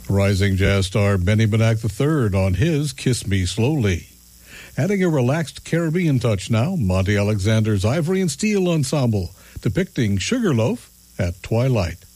Rising jazz star Benny Benack III on his Kiss Me Slowly. Adding a relaxed Caribbean touch now, Monty Alexander's Ivory and Steel Ensemble, depicting Sugarloaf at Twilight.